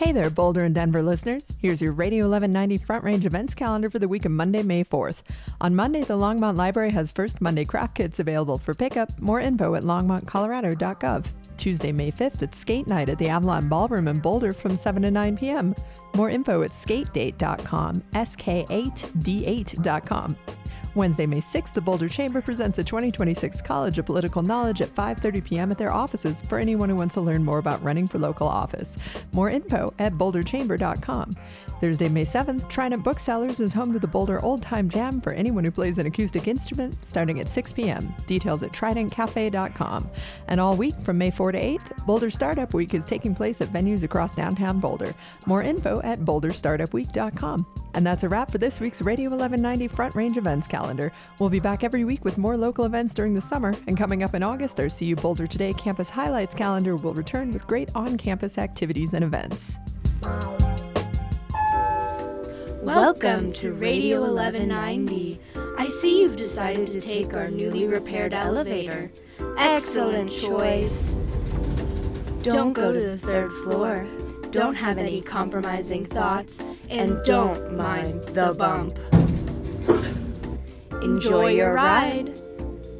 Hey there, Boulder and Denver listeners. Here's your Radio 1190 Front Range events calendar for the week of Monday, May 4th. On Monday, the Longmont Library has First Monday craft kits available for pickup. More info at longmontcolorado.gov. Tuesday, May 5th, it's skate night at the Avalon Ballroom in Boulder from 7 to 9 p.m. More info at skatedate.com, sk8d8.com. Wednesday, May 6th, the Boulder Chamber presents the 2026 College of Political Knowledge at 5:30 p.m. at their offices for anyone who wants to learn more about running for local office. More info at boulderchamber.com. Thursday, May 7th, Trident Booksellers is home to the Boulder Old Time Jam for anyone who plays an acoustic instrument, starting at 6 p.m. Details at tridentcafe.com. And all week from May 4 to 8th, Boulder Startup Week is taking place at venues across downtown Boulder. More info at boulderstartupweek.com. And that's a wrap for this week's Radio 1190 Front Range events calendar. We'll be back every week with more local events during the summer, and coming up in August, our CU Boulder Today Campus Highlights calendar will return with great on-campus activities and events. Welcome to Radio 1190. I see you've decided to take our newly repaired elevator. Excellent choice. Don't go to the third floor. Don't have any compromising thoughts, and don't mind the bump. Enjoy your ride.